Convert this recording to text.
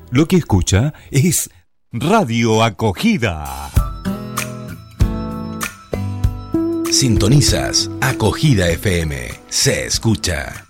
Lo que escucha es Radio Acogida. Sintonizas Acogida FM. Se escucha.